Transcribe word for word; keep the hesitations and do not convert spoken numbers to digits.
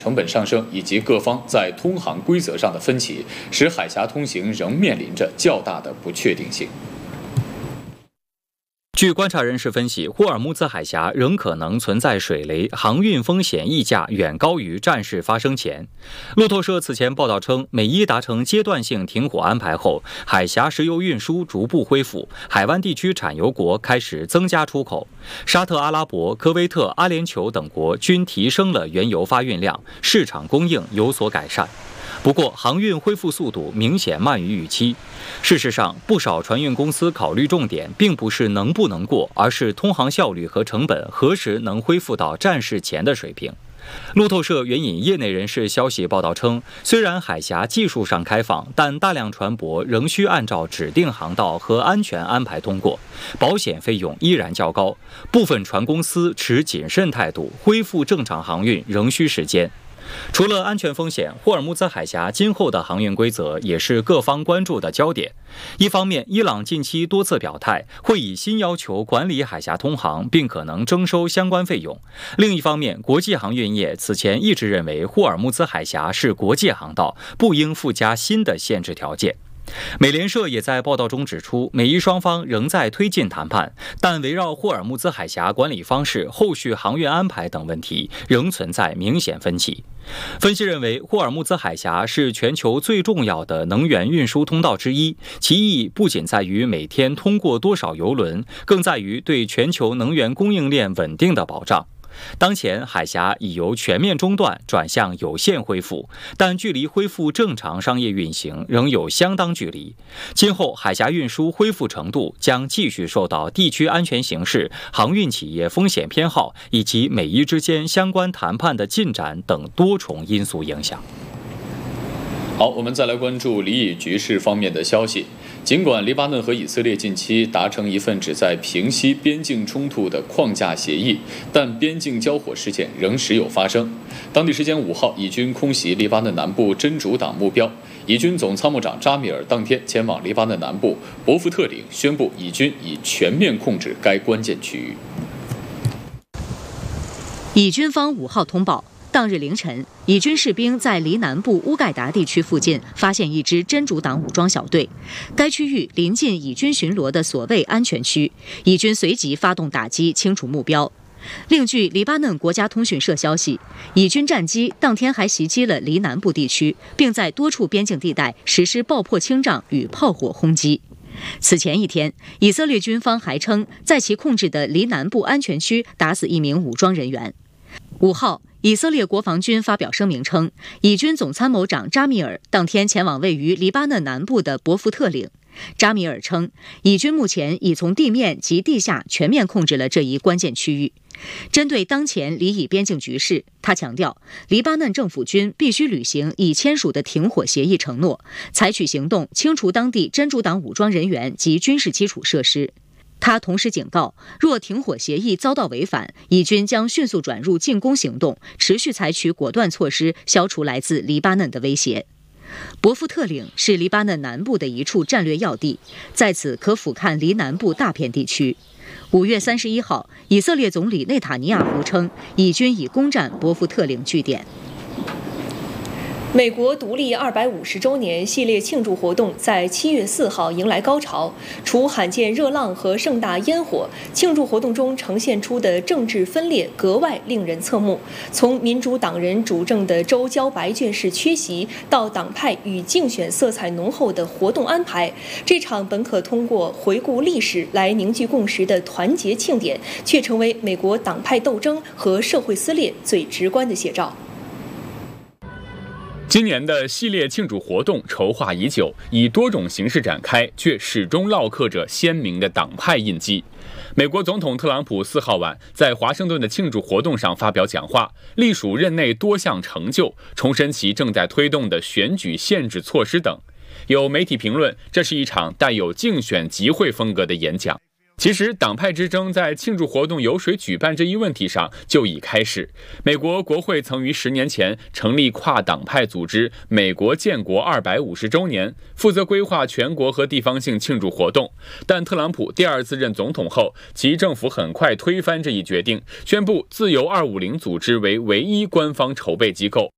成本上升以及各方在通航规则上的分歧，使海峡通行仍面临着较大的不确定性。 据观察人士分析，霍尔木兹海峡仍可能存在水雷，航运风险溢价远高于战事发生前。路透社此前报道称，美伊达成阶段性停火安排后，海峡石油运输逐步恢复，海湾地区产油国开始增加出口，沙特阿拉伯、科威特、阿联酋等国均提升了原油发运量，市场供应有所改善。不过，航运恢复速度明显慢于预期。事实上，不少船运公司考虑重点并不是能不能过，而是通航效率和成本何时能恢复到战事前的水平。路透社援引业内人士消息报道称，虽然海峡技术上开放，但大量船舶仍需按照指定航道和安全安排通过，保险费用依然较高，部分船公司持谨慎态度，恢复正常航运仍需时间。除了安全风险，霍尔木兹海峡今后的航运规则也是各方关注的焦点。一方面，伊朗近期多次表态，会以新要求管理海峡通航，并可能征收相关费用。另一方面，国际航运业此前一直认为霍尔木兹海峡是国际航道，不应附加新的限制条件。美联社也在报道中指出，美伊双方仍在推进谈判，但围绕霍尔木兹海峡管理方式、后续航运安排等问题仍存在明显分歧。分析认为，霍尔木兹海峡是全球最重要的能源运输通道之一，其意义不仅在于每天通过多少油轮，更在于对全球能源供应链稳定的保障。当前海峡已由全面中断转向有限恢复，但距离恢复正常商业运行仍有相当距离。今后海峡运输恢复程度将继续受到地区安全形势、航运企业风险偏好以及美伊之间相关谈判的进展等多重因素影响。 好，我们再来关注黎以局势方面的消息。尽管黎巴嫩和以色列近期达成一份旨在平息边境冲突的框架协议，但边境交火事件仍时有发生。当地时间五号，以军空袭黎巴嫩南部真主党目标，以军总参谋长扎米尔当天前往黎巴嫩南部伯福特岭，宣布以军已全面控制该关键区域。 以军方五号通报，当日凌晨，以军士兵在离南部乌盖达地区附近发现一支真主党武装小队，该区域临近以军巡逻的所谓安全区，以军随即发动打击，清除目标。另据黎巴嫩国家通讯社消息，以军战机当天还袭击了离南部地区，并在多处边境地带实施爆破清障与炮火轰击。此前一天，以色列军方还称，在其控制的离南部安全区打死一名武装人员。五号，以色列国防军发表声明称，以军总参谋长扎米尔当天前往位于黎巴嫩南部的伯福特岭。扎米尔称，以军目前已从地面及地下全面控制了这一关键区域。针对当前黎以边境局势，他强调，黎巴嫩政府军必须履行已签署的停火协议承诺，采取行动清除当地真主党武装人员及军事基础设施。他同时警告，若停火协议遭到违反，以军将迅速转入进攻行动，持续采取果断措施，消除来自黎巴嫩的威胁。伯福特岭是黎巴嫩南部的一处战略要地，在此可俯瞰黎南部大片地区。五月三十一号，以色列总理内塔尼亚胡称，以军已攻占伯福特岭据点。 美国独立二百五十周年系列庆祝活动在七月四号迎来高潮，除罕见热浪和盛大烟火，庆祝活动中呈现出的政治分裂格外令人侧目。从民主党人主政的州郊白郡市缺席，到党派与竞选色彩浓厚的活动安排，这场本可通过回顾历史来凝聚共识的团结庆典，却成为美国党派斗争和社会撕裂最直观的写照。 今年的系列庆祝活动筹划已久，以多种形式展开，却始终烙刻着鲜明的党派印记。美国总统特朗普四号晚在华盛顿的庆祝活动上发表讲话，隶属任内多项成就，重申其正在推动的选举限制措施等。有媒体评论，这是一场带有竞选集会风格的演讲。其实，党派之争在庆祝活动由谁举办这一问题上就已开始。美国国会曾于十年前成立跨党派组织“美国建国二百五十周年”，负责规划全国和地方性庆祝活动。但特朗普第二次任总统后，其政府很快推翻这一决定，宣布自由二五零组织为唯一官方筹备机构。